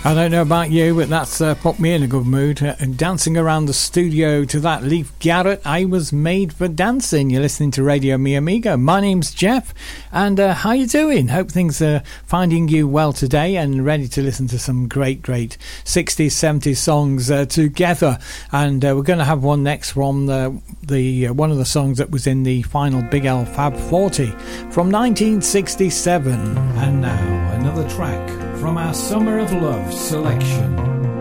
I don't know about you, but that's put me in a good mood. And dancing around the studio to that Leif Garrett, I Was Made for Dancing. You're listening to Radio Mi Amigo. My name's Jeff, and how you doing? Hope things are finding you well today and ready to listen to some great 60s, 70s songs together. And we're going to have one next from the one of the songs that was in the final Big L Fab 40 from 1967. And now another track from our Summer of Love selection.